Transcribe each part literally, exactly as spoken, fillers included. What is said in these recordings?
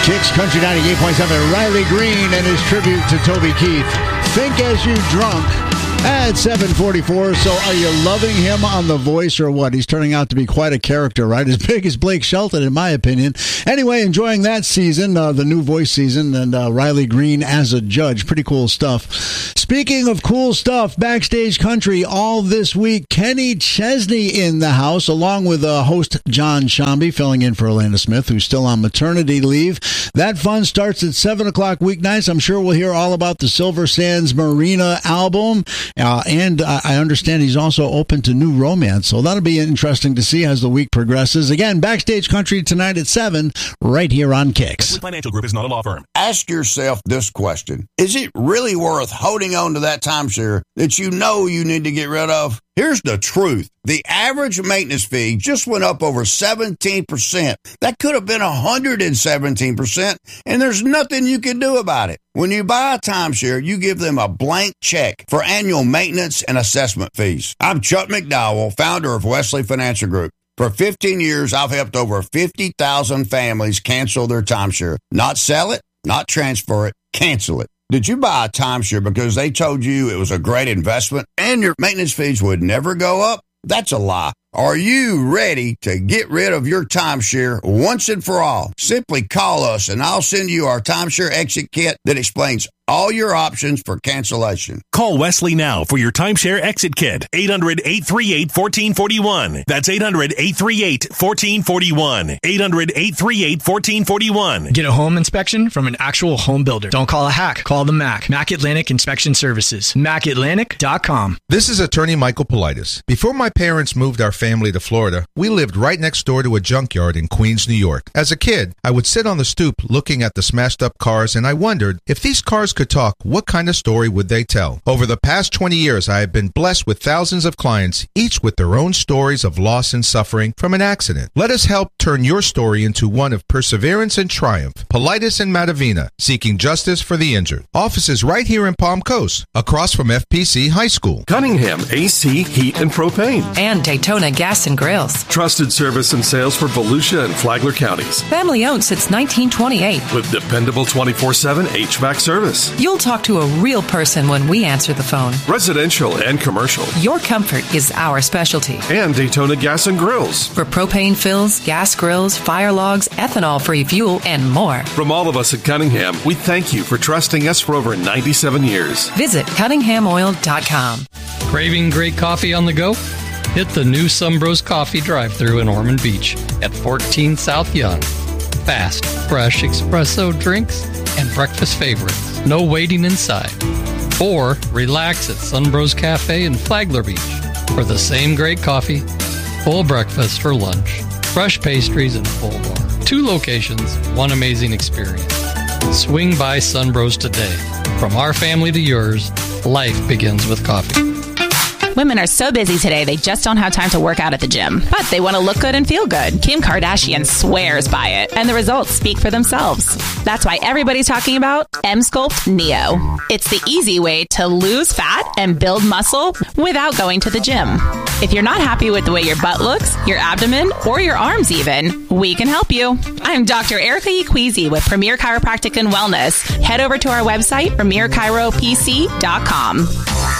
Kicks Country ninety-eight point seven. Riley Green and his tribute to Toby Keith. Think As You Drunk at seven forty-four. So are you loving him on The Voice or what? He's turning out to be quite a character, right? As big as Blake Shelton, in my opinion. Anyway, enjoying that season, uh, the new Voice season, and uh, Riley Green as a judge. Pretty cool stuff. Speaking of cool stuff, Backstage Country all this week. Kenny Chesney in the house, along with uh, host John Shambi, filling in for Alana Smith, who's still on maternity leave. That fun starts at seven o'clock weeknights. I'm sure we'll hear all about the Silver Sands Marina album. Uh, and uh, I understand he's also open to new romance. So that'll be interesting to see as the week progresses. Again, Backstage Country tonight at seven, right here on Kicks. Financial Group is not a law firm. Ask yourself this question. Is it really worth holding on to that timeshare that you know you need to get rid of? Here's the truth. The average maintenance fee just went up over seventeen percent. That could have been one hundred seventeen percent, and there's nothing you can do about it. When you buy a timeshare, you give them a blank check for annual maintenance and assessment fees. I'm Chuck McDowell, founder of Wesley Financial Group. For fifteen years, I've helped over fifty thousand families cancel their timeshare. Not sell it, not transfer it, cancel it. Did you buy a timeshare because they told you it was a great investment and your maintenance fees would never go up? That's a lie. Are you ready to get rid of your timeshare once and for all? Simply call us and I'll send you our timeshare exit kit that explains all your options for cancellation. Call Wesley now for your timeshare exit kit. eight hundred, eight three eight, one four four one. That's eight hundred, eight three eight, one four four one. eight hundred, eight three eight, one four four one. Get a home inspection from an actual home builder. Don't call a hack. Call the Mac. Mac Atlantic Inspection Services. mac atlantic dot com. This is attorney Michael Politis. Before my parents moved our family to Florida, we lived right next door to a junkyard in Queens, New York. As a kid, I would sit on the stoop looking at the smashed up cars, and I wondered if these cars could talk, what kind of story would they tell? Over the past twenty years, I have been blessed with thousands of clients, each with their own stories of loss and suffering from an accident. Let us help turn your story into one of perseverance and triumph. Politis and Matavina, seeking justice for the injured. Offices right here in Palm Coast, across from F P C High School. Cunningham A C Heat and Propane. And Daytona Gas and Grills. Trusted service and sales for Volusia and Flagler counties. Family owned since nineteen twenty-eight. With dependable twenty-four seven H V A C service. You'll talk to a real person when we answer the phone. Residential and commercial. Your comfort is our specialty. And Daytona Gas and Grills. For propane fills, gas grills, fire logs, ethanol-free fuel, and more. From all of us at Cunningham, we thank you for trusting us for over ninety-seven years. Visit cunningham oil dot com. Craving great coffee on the go? Hit the new Sunbros Coffee drive-thru in Ormond Beach at fourteen South Young. Fast, fresh espresso drinks and breakfast favorites. No waiting inside. Or relax at Sunbros Cafe in Flagler Beach for the same great coffee, full breakfast for lunch, fresh pastries, and full bar. Two locations, one amazing experience. Swing by Sunbros today. From our family to yours, life begins with coffee. Women are so busy today, they just don't have time to work out at the gym. But they want to look good and feel good. Kim Kardashian swears by it, and the results speak for themselves. That's why everybody's talking about Emsculpt Neo. It's the easy way to lose fat and build muscle without going to the gym. If you're not happy with the way your butt looks, your abdomen, or your arms even, we can help you. I'm Doctor Erica Equeezy with Premier Chiropractic and Wellness. Head over to our website, premier chiro p c dot com.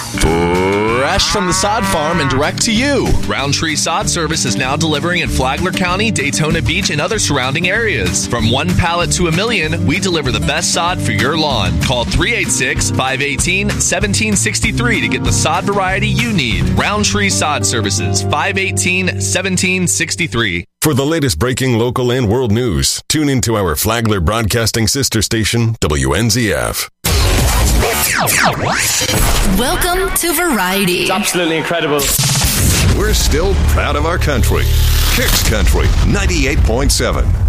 Fresh from the sod farm and direct to you. Roundtree Sod Service is now delivering in Flagler County, Daytona Beach, and other surrounding areas. From one pallet to a million, we deliver the best sod for your lawn. Call three eight six, five one eight, one seven six three to get the sod variety you need. Roundtree Sod Services, five one eight, one seven six three. For the latest breaking local and world news, tune into our Flagler Broadcasting sister station, W N Z F. Welcome to Variety. It's absolutely incredible. We're still proud of our country. Kicks Country ninety-eight point seven.